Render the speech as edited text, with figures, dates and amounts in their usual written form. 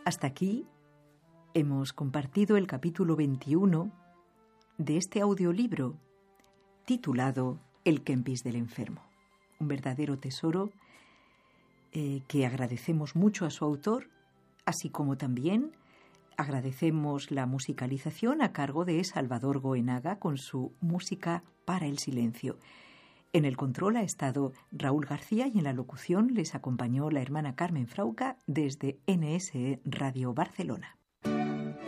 Hasta aquí hemos compartido el capítulo 21 de este audiolibro titulado El Kempis del enfermo. Un verdadero tesoro que agradecemos mucho a su autor, así como también agradecemos la musicalización a cargo de Salvador Goenaga con su música para el silencio. En el control ha estado Raúl García y en la locución les acompañó la hermana Carmen Frauca desde NSE Radio Barcelona.